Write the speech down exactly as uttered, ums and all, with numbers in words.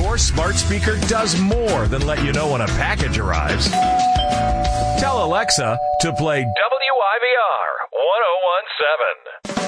your smart speaker does more than let you know when a package arrives. Tell Alexa to play W I V R ten seventeen.